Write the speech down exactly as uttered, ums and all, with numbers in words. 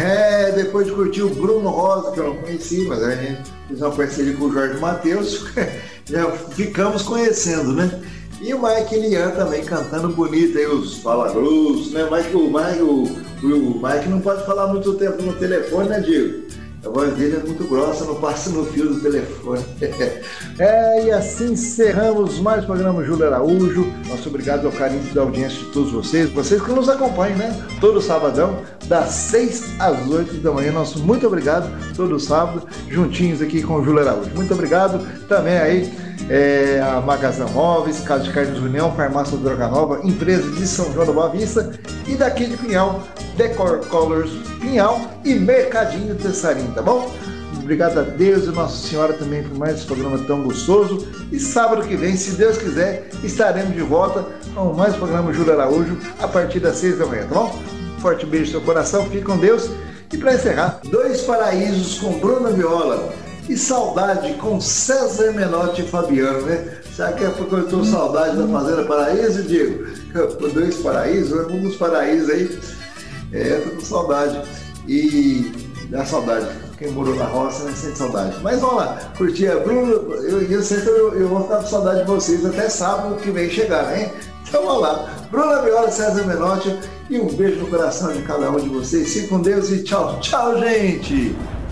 É, depois de curtir o Bruno Rosa, que eu não conheci, mas a gente fez uma parceria com o Jorge Mateus, já ficamos conhecendo, né? E o Mike Lian também cantando bonito aí, os Fala Grosso, né? Mike, o, Mike, o, o Mike não pode falar muito tempo no telefone, né, Diego? A voz dele é muito grossa, não passa no fio do telefone. É, e assim encerramos mais o programa Júlio Araújo. Nosso obrigado ao carinho da audiência de todos vocês, vocês que nos acompanham, né? Todo sabadão, das seis às oito da manhã. Nosso muito obrigado, todo sábado, juntinhos aqui com o Júlio Araújo. Muito obrigado também aí é, a Magazão Móveis, Casa de Carnes União, Farmácia Droga Nova, empresa de São João da Boa Vista e daqui de Pinhal, Decor Colors Pinhal e Mercadinho Tessarim, tá bom? Obrigado a Deus e Nossa Senhora também por mais esse programa tão gostoso. E sábado que vem, se Deus quiser, estaremos de volta com mais o programa Júlio Araújo a partir das seis da manhã, tá bom? Um forte beijo no seu coração, fique com Deus. E para encerrar, Dois Paraísos com Bruna Viola e Saudade com César Menotti e Fabiano, né? Será que é porque eu estou saudade da Fazenda Paraíso, Diego? Dois Paraísos, um dos paraísos aí. É, tô com saudade. E dá saudade. Quem morou na roça, né, sente saudade. Mas vamos lá, curtir a Bruna. Eu, eu, sempre, eu, eu vou ficar com saudade de vocês até sábado que vem chegar, hein? Então vamos lá. Bruna Viola, César Menotti e um beijo no coração de cada um de vocês. Fique com Deus e tchau, tchau, gente!